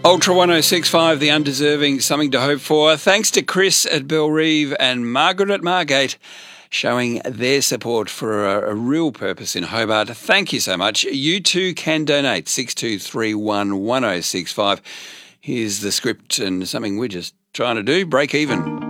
Ultra 1065, The Undeserving, Something to Hope For. Thanks to Chris at Bellerive and Margaret at Margate showing their support for a real purpose in Hobart. Thank you so much. You too can donate, 6231 1065. Here's the script and something we're just trying to do, break even.